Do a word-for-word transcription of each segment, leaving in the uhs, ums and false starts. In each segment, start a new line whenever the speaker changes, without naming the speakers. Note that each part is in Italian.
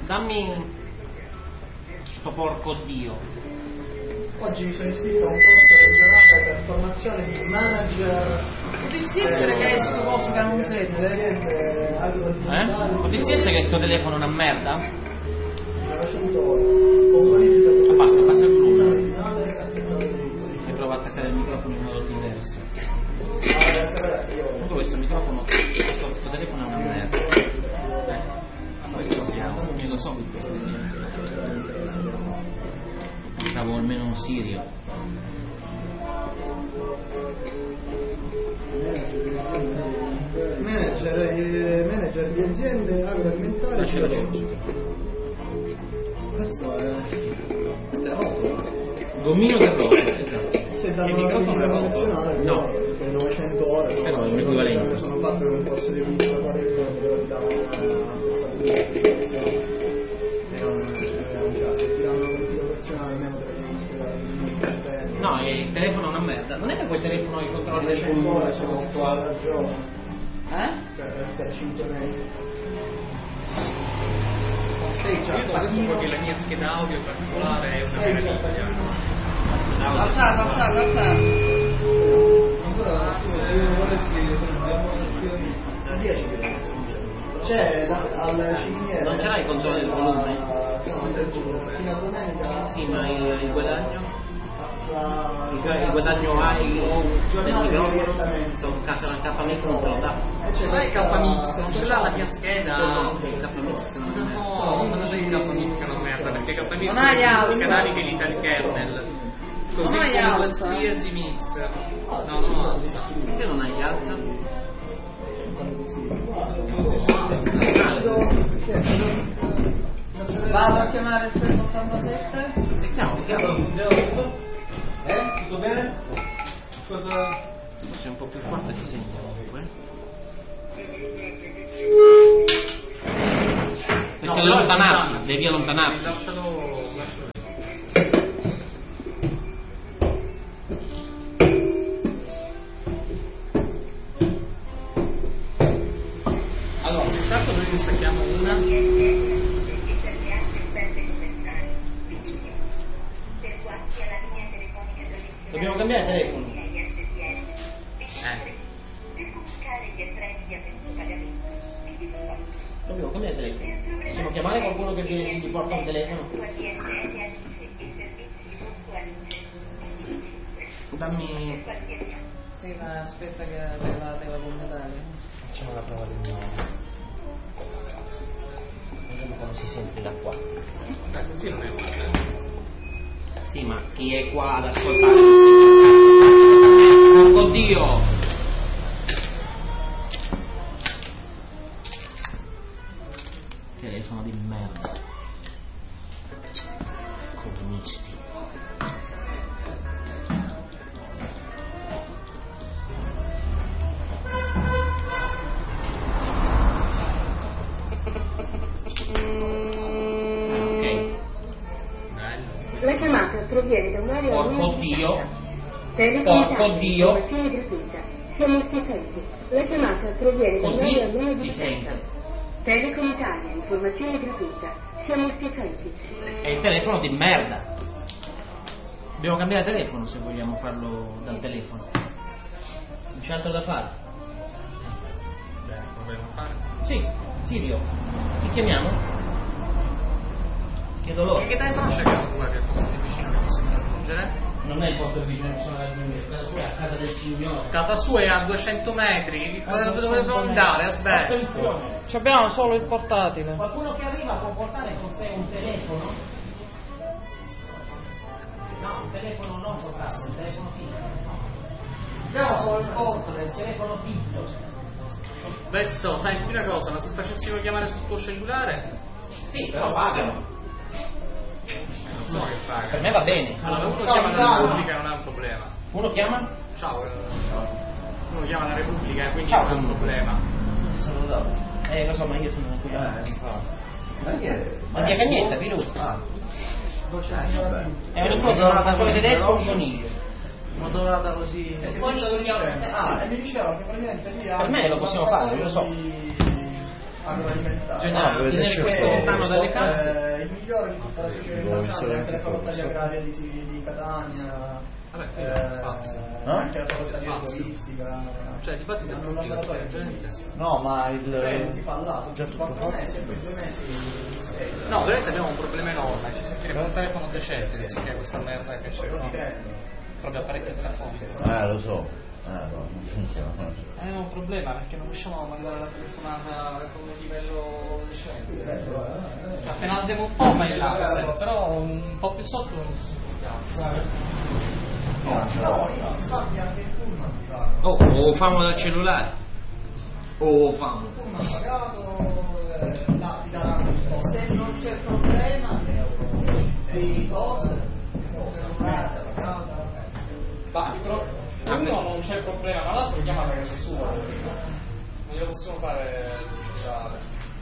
Dammi sto porco dio.
Oggi mi sono iscritto a un corso regionale per formazione di manager.
Potessi essere che è sto coso che hanno un sette?
Eh? Potessi essere che sto telefono è una merda?
novecento ore. Con qualifica.
Basta, passa il volume. E provo a attaccare il microfono in modo diverso. Comunque questo microfono, questo, questo telefono è una merda. Eh, questo siamo, io lo so che questo è. Pensavo almeno un Sirio.
Manager, eh, manager di aziende agroalimentari.
Lascialo giù.
Questo è. Questo è rotolo.
Gommino che rotola, esatto.
Se da
il
una
microfono è
professionale,
no.
Per novecento ore.
Però è un equivalente.
Sono fatto in un corso di amministratore che però ti davano questa prestazione. Era un caso. Se ti danno una qualifica professionale almeno te devi spiegare.
No, il telefono è una merda. Non è che quel telefono ha i controlli del
novecento
volume
ore
sono
sono
qua.
ragione.
Eh?
Per, per cinque mesi.
Io ho detto che la mia scheda audio particolare è una meraviglia.
Alzate, alzate, alzate.
C'è al ciminiere.
Non ce l'hai il controllo del volume?
Fino a domenica.
Sì, ma il, il guadagno? Il, il guadagno ha il microfono? Sto cazzo del K Mix non te lo dà.
Non è il K Mix, non ce l'ha la mia scheda.
Il K Mix non è.
No, non c'è il K Mix che è una merda, perché K Mix
Non hai
è
alza.
i canali che l'Ital kernel. Così
Non hai
come
alza.
qualsiasi mix. No, non ho alza.
Perché non hai alza?
Vado a chiamare il centottantasette.
E chiamo, chiamo.
Eh? Tutto bene? Cosa?
Se è un po' più forte si sente comunque. Devi allontanarti, devi allontanarti.
Lascialo, lascialo. Allora, se intanto noi ne stacchiamo una.
Dobbiamo cambiare telefono.
Eh.
Dobbiamo cambiare telefono. Possiamo chiamare qualcuno che viene gli porta un telefono? Dammi.
Sì, ma aspetta che arrivate la comodale.
Facciamo la prova di nuovo. Vediamo come si sente da qua.
Beh, così non è male.
Sì, ma chi è qua ad ascoltare non sente. Oddio! Telefono di merda. Comunisti.
La chiamata proviene da un area
Porco Dio.
Telefonata,
Porco Dio.
informazione gratuita. Siamo stati. La chiamata proviene da un
Così
area non
si
educata.
sente.
Telecom Italia, informazione gratuita. Siamo stati.
È il telefono di merda. Dobbiamo cambiare telefono se vogliamo farlo dal telefono. Non c'è altro da fare.
Beh, proviamo a fare.
Sì, Sirio. Ti chiamiamo? Chiedo loro.
E che telefono c'è casa tua che è il posto più vicino che possiamo raggiungere?
Non è il posto vicino che possiamo raggiungere, casa tua è a casa del signore.
Casa sua è a duecento metri, dove dove dobbiamo andare? Aspetta.
Attenzione.
Ci abbiamo solo il portatile.
Qualcuno che arriva può portare con sé un telefono? No, un telefono non portatile, un telefono fisso. Abbiamo solo il portatile, il telefono fisso.
Vesto, senti una cosa, ma se facessimo chiamare sul tuo cellulare?
Sì, però pagano.
Non so che paga.
Per me va bene.
Allora, uno chiama la Repubblica non è un problema.
Uno chiama?
Ciao. eh, Uno chiama la Repubblica, quindi
Ciao.
non è un problema.
Sono dopo. Eh, lo so, ma io sono qui.
Eh,
Ma via Cagnetta, Pilu.
Ah.
È un motorata con tedesco un coniglio.
Motorata così.
E poi ah, e mi diceva che praticamente lì
Per me lo possiamo fare, io lo so.
di agroalimentare.
Bisogna
Ah, avete
tenere
scelto
questo lontano dalle
Eh,
casse.
il migliore di tutta la società
Devo
internazionale,
essere
anche la
anche
facoltà di
questo.
agraria di, di Catania,
Vabbè, qui
eh,
non c'è spazio.
anche la facoltà di
Spazio.
arboristica.
Cioè, di fatti per
hanno un
tutti questi
laboratorio
gente.
bellissimo.
No, ma il...
Eh, si fa là,
già
tutto
tutto
quattro
fatto?
mesi, e poi due mesi sei.
No, veramente abbiamo un problema enorme, ci servirebbe un telefono decente anziché questa merda che c'è.
Ti credo.
Proprio apparecchio telefonico.
Eh, lo so. Eh, no, non funziona.
È un problema perché non riusciamo a mandare la telefonata con un livello decente. Cioè, appena alziamo un po' meglio l'asse, però un po' più sotto non si sente un cazzo.
No, no, infatti anche il pullman ti paga.
Oh, o famo dal cellulare. O famo.
Il pullman pagato, eh, là ti daranno un po'.
Se non c'è problema,
di cose, cellulare, pagata.
Ma però uno non c'è problema, ma l'altro chiama la casa sua. Non glielo possiamo fare sociale.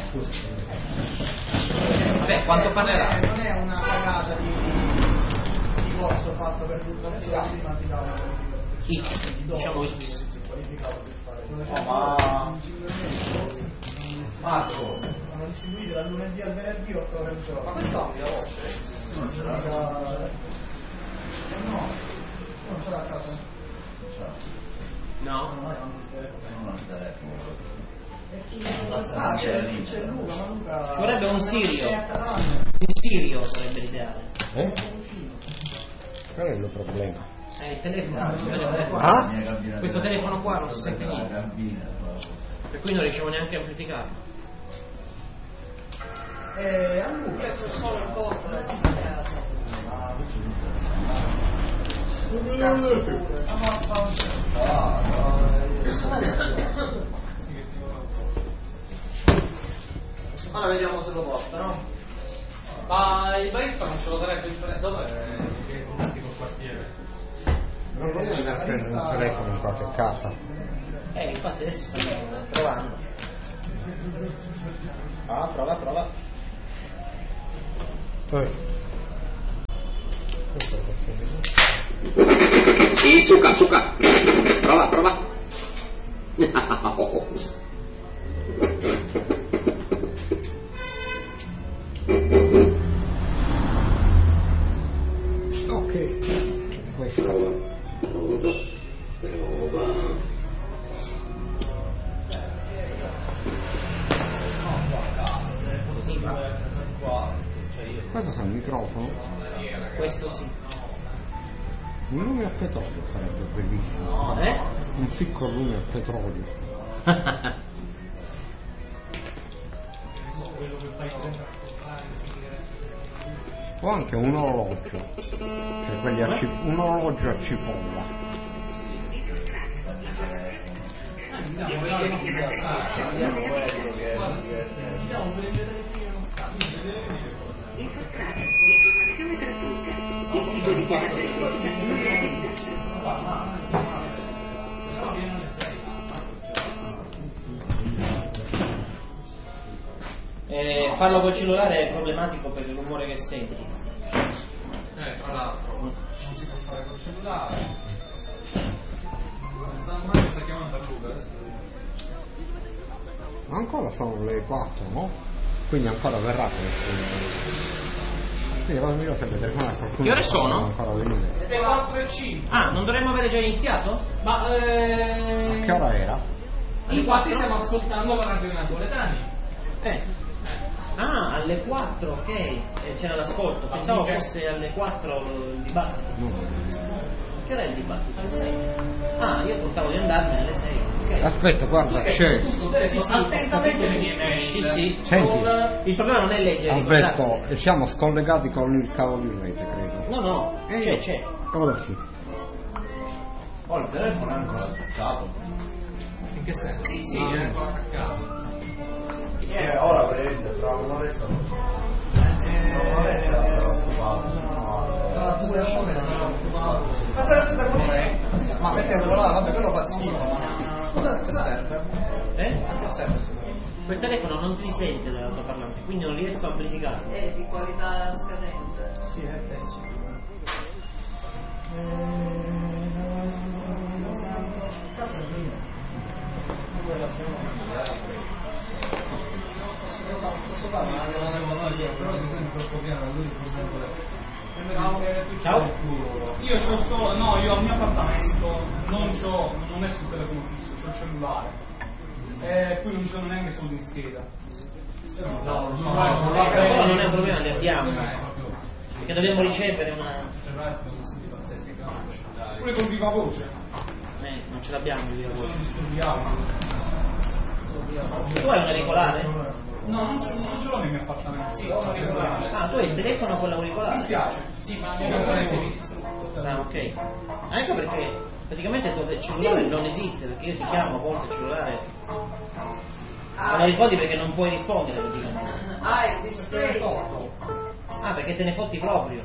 Vabbè, quanto parlerà?
Non è una pagata di, di corso fatto per tutta la sua ma ti dà una qualificazione.
X, diciamo X.
Qualificato per fare.
Oh, ma... Marco,
Sono distribuiti dal lunedì al venerdì otto ore al giorno.
Ma questa è una voce?
Non ce l'ha. No, non ce l'ha a casa.
No?
No, è un telefono.
non al telefono.
Ah, c'è, c'è Luca, ma Luca.
Ci vorrebbe un Sirio.
È a Catania.
Un Sirio sarebbe l'ideale.
Eh? Qual è il problema?
Eh, il telefono. vedete?
Ah?
Questo telefono qua non si sente niente. Per cui non riusciamo neanche a amplificarlo.
Eh, a Luca.
io c'ho solo il conto da casa.
Scasso pure. Ah, ma fa Ora vediamo se lo porta, no?
Ma il barista non ce lo darebbe il pre- dov'è che contatti col quartiere?
Non volevo andare a prendere un telefono in qualche casa.
Eh, infatti adesso stanno provando. Ah, prova, prova.
Poi. Questo è possibile.
Sì, suca, suca. Prova, prova.
Ok. Questo.
Prova, prova.
Così va.
Questo è un microfono.
Questo sì.
Un lume a petrolio sarebbe bellissimo.
Eh?
Un piccolo lume a petrolio. O anche un orologio. Cioè quelli a cip- un orologio a cipolla.
Andiamo, vediamo se può stare. Andiamo quello che Andiamo per il telefoni non sta.
Infostrada, informazione gratuita. Il tipo di chiave telefonico non è realizzato.
No, viene alle sei.
Eh, farlo col cellulare è problematico per il rumore che senti.
Eh, tra l'altro, non si può fare col cellulare. Sta male, sta chiamando a Luca adesso.
Ma ancora sono le quattro, no? Quindi ancora verrà questo. Quindi vado mica sempre telefonare a qualcuno.
Che ore sono?
Ancora venire.
Le quattro e cinque.
Ah, non dovremmo avere già iniziato?
Ma eh...
A che ora era?
Infatti stiamo ascoltando la radio napoletani.
Eh.
Eh.
Ah, alle quattro, ok. Eh, c'era l'ascolto. Pensavo fosse alle quattro il dibattito.
No.
Che ora è il dibattito? Alle sei. Ah, io contavo di andarmene alle sei. Ok.
Aspetta, guarda, c'è.
Sì, sì,
Attentamente le mie mail.
Sì, sì.
Senti.
Il problema non è leggere.
Alberto,
ricordarsi.
siamo scollegati con il cavo di rete, credo.
No, no,
Eh,
c'è, c'è.
Ora sì.
Oh, il telefono è ancora attaccato.
In che senso? Sì, sì, è ancora attaccato.
Eh, ora prende, fra un'oretta.
Tra due ore ma sarà stata così? Ma perché quello là, vabbè, quello fa schifo, ma cosa che serve?
Eh?
A che serve questo?
Quel telefono non si sente dall'altoparlante, quindi non riesco a amplificarlo.
È di qualità scadente.
Sì, è pessimo. Casa è mia.
Posso fare una cosa però si sente troppo piano, lui
Ciao.
Io c'ho solo, no, io al mio appartamento non c'ho, non ho messo il telefono fisso, c'ho il cellulare. E poi non ci sono neanche soldi in scheda. No, non so.
Però non è un problema, li abbiamo. Perché dobbiamo ricevere una.
Pure con viva voce.
Eh, non ce l'abbiamo di viva voce.
Ci studiamo.
Tu hai un auricolare?
No, non ce, non ce l'ho nei miei appartamenti, sì, ho un auricolare.
Ah, tu hai il telefono con l'auricolare?
Mi spiace. Sì, ma il mio auricolare si è distrutto.
Ah, ok. Ecco perché praticamente il tuo cellulare non esiste, perché io ti chiamo a volte il cellulare. Ma non rispondi perché non puoi rispondere praticamente.
Ah, il display.
Ah, perché te ne fotti proprio.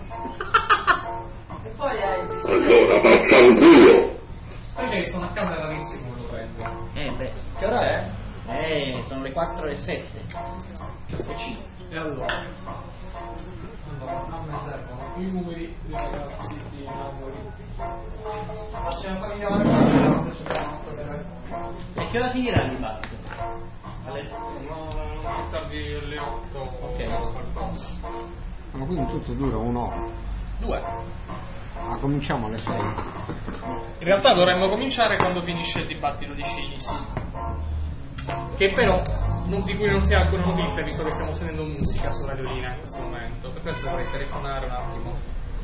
E poi hai il display.
Allora vaffanculo!
Specie che sono a casa è rarissimo che lo prendo.
Eh beh.
Che ora è?
Eh, sono le quattro e sette. E cinque.
E allora? Allora, non mi servono i numeri dei ragazzi di Napoli.
Facciamo famiglia la cosa, non ci dobbiamo provare.
E che ora finirà il dibattito? Alle...
No, non tardi alle otto.
Ok.
Ma quindi tutto dura un'ora.
Due.
Ma cominciamo alle sei.
In realtà dovremmo cominciare quando finisce il dibattito di Cinisi. Che però non, di cui non si ha alcuna notizia, visto che stiamo sentendo musica su Radiolina in questo momento. Per questo dovrei telefonare un attimo.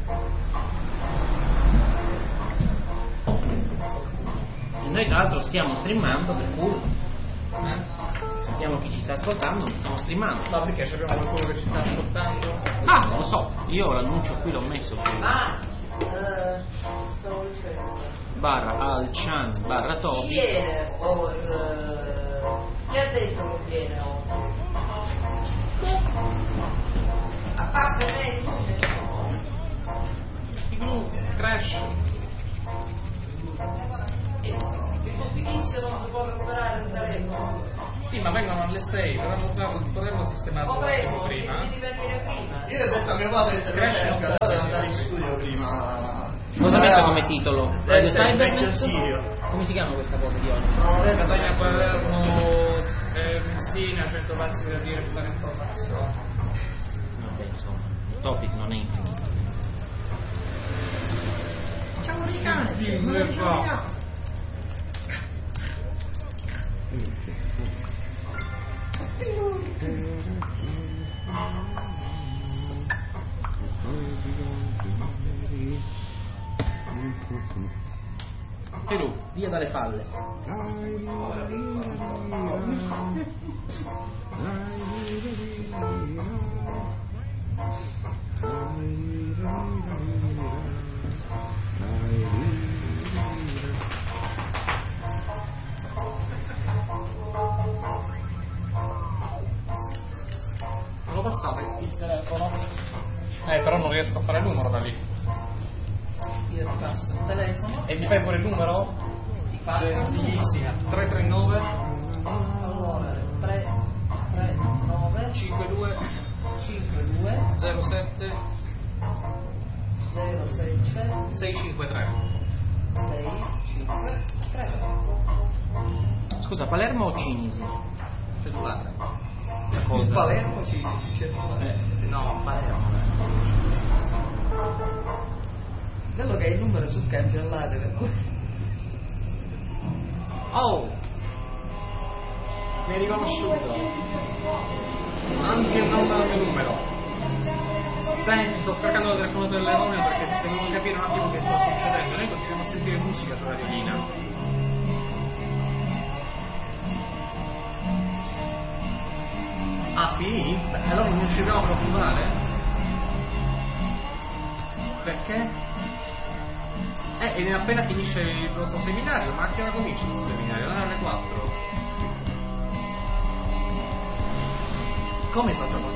Noi tra l'altro stiamo streamando, per cui
Eh?
sappiamo chi ci sta ascoltando, stiamo streamando.
Ma perché c'abbiamo qualcuno che ci sta ascoltando?
Ah, non lo so, io l'annuncio qui l'ho messo su
Ah, eh, stavo dicendo.
barra Alchan barra
Chi
Topi.
viene o eh, chi ha detto che viene oggi? A parte me, tu nessuno.
I gruppi, Crash.
E tutti chi non si può recuperare il telefono?
Sì, ma vengono alle sei, potremmo, potremmo sistemarlo un attimo
Potremmo,
prima.
devi venire prima.
Io ho detto a mio padre se lo cerca, però devo andare in studio prima.
Cosa
Eh,
metto come titolo?
deve
Radio
essere il vecchio
Cybernet?
Sirio.
Come si chiama questa cosa di oggi?
No,
Catania Palermo, eh, Messina, cento passi per dire fare informazioni.
Vabbè, insomma, il topic non è infinito.
Facciamo dei cazzi,
non
non
ne
diciamo
fa.
di cazzi.
Perù, via dalle falle.
Non lo passate il telefono? Eh, però non riesco a fare il numero da lì.
Io ti passo il telefono.
E mi fai pure il numero?
Ti faccio il numero.
Gentilissima. tre tre nove
Allora, tre tre nove
cinque due
cinque due
zero sette
zero sei sette
sei cinque tre.
sei cinque tre.
Scusa, Palermo o Cinisi?
Cellulare.
Cosa?
Palermo ci dice.
Eh, no, Palermo.
Quello che è il numero sul cancellate per cui.
Oh! Mi hai riconosciuto. Anche il nome del numero. Senti, sto scaricando la telefonata delle Romeo perché devo capire un attimo che sta succedendo. Noi continuiamo a sentire musica su Radiolina. Ah sì? Beh, allora non ci dobbiamo preoccupare? Perché? Eh, e appena finisce il vostro seminario, ma a che ora comincia questo seminario? Non è alle quattro. Come sta stato